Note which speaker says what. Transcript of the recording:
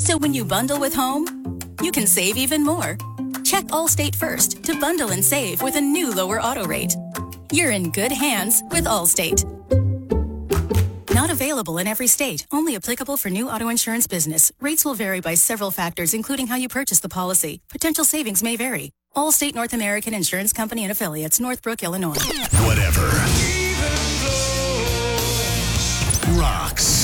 Speaker 1: So when you bundle with home, you can save even more. Check Allstate first to bundle and save with a new lower auto rate. You're in good hands with Allstate. Not available in every state. Only applicable for new auto insurance business. Rates will vary by several factors, including how you purchase the policy. Potential savings may vary. Allstate North American Insurance Company and Affiliates, Northbrook, Illinois.
Speaker 2: Whatever. Rocks.